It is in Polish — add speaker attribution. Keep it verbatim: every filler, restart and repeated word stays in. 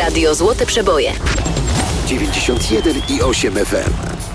Speaker 1: Radio Złote Przeboje.
Speaker 2: dziewięćdziesiąt jeden i osiem F M.